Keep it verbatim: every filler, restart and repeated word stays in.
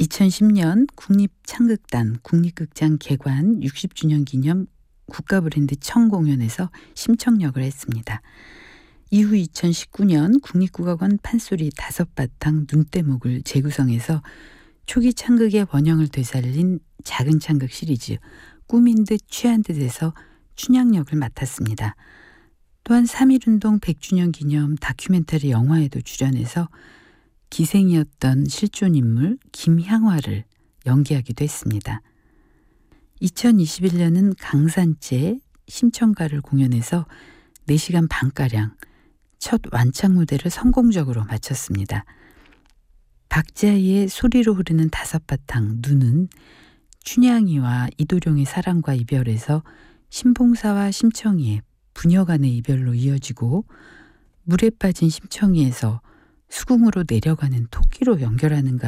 이천십 년 국립창극단 국립극장 개관 육십 주년 기념 국가브랜드 청공연에서 심청역을 했습니다. 이후 이천십구 년 국립국악원 판소리 다섯 바탕 눈대목을 재구성해서 초기 창극의 원형을 되살린 작은 창극 시리즈 꿈인 듯 취한 듯에서 춘향역을 맡았습니다. 또한 삼일운동 백 주년 기념 다큐멘터리 영화에도 출연해서 기생이었던 실존인물 김향화를 연기하기도 했습니다. 이천이십일 년은 강산제 심청가를 공연해서 네 시간 반가량 첫 완창 무대를 성공적으로 마쳤습니다. 박자희의 소리로 흐르는 다섯 바탕 눈은 춘향이와 이도룡의 사랑과 이별에서 신봉사와 심청이의 부녀 간의 이별로 이어지고 물에 빠진 심청이에서 수궁으로 내려가는 토끼로 연결하는가